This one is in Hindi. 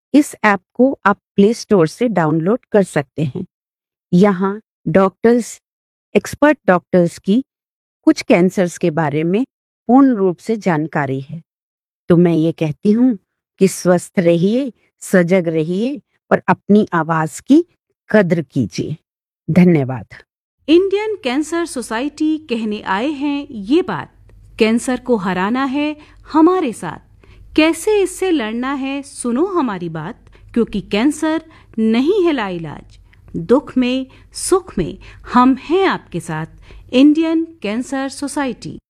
इस ऐप को आप प्ले स्टोर से डाउनलोड कर सकते हैं। यहाँ एक्सपर्ट डॉक्टर्स की कुछ कैंसर्स के बारे में पूर्ण रूप से जानकारी है। तो मैं ये कहती हूँ कि स्वस्थ रहिए, सजग रहिए और अपनी आवाज की कद्र कीजिए। धन्यवाद। इंडियन कैंसर सोसाइटी कहने आए हैं ये बात, कैंसर को हराना है हमारे साथ, कैसे इससे लड़ना है सुनो हमारी बात, क्योंकि कैंसर नहीं है लाइलाज, दुख में सुख में हम हैं आपके साथ। Indian cancer society.